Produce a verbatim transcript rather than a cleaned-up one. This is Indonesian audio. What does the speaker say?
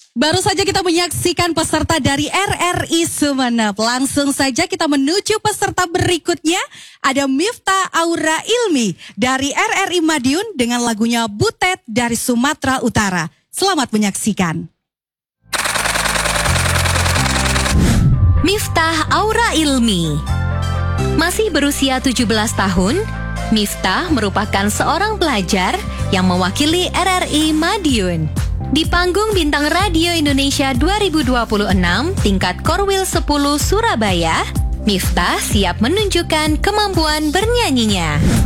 Baru saja kita menyaksikan peserta dari R R I Sumeneb. Langsung saja kita menuju peserta berikutnya. Ada Miftah Aura Ilmi dari R R I Madiun dengan lagunya Butet dari Sumatera Utara. Selamat menyaksikan. Miftah Aura Ilmi. Masih berusia tujuh belas tahun, Miftah merupakan seorang pelajar yang mewakili R R I Madiun. Di panggung Bintang Radio Indonesia dua ribu dua puluh enam tingkat Korwil sepuluh Surabaya, Miftah siap menunjukkan kemampuan bernyanyinya.